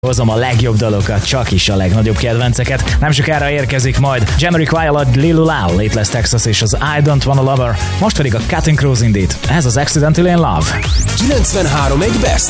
Hozom a legjobb dalokat, csak is a legnagyobb kedvenceket. Nem sokára érkezik majd Jamiroquai, Lil Lau, Lateless Texas és az I Don't Wanna Love Her. Most pedig a Cutting Crows indít. Ez az Accidental in Love. 93.1 Best